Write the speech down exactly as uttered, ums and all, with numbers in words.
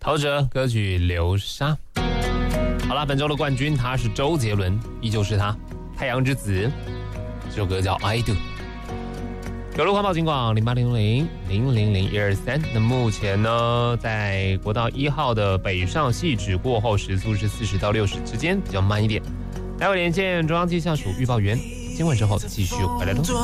陶喆歌曲《流沙》。好了，本周的冠军他是周杰伦，依旧是他，《太阳之子》这首歌叫《I Do》。有路环保警广零八零零零零零一二三。那目前呢，在国道一号的北上汐止过后，时速是四十到六十之间，比较慢一点。待会连线中央气象署预报员，今晚之后继续回来喽。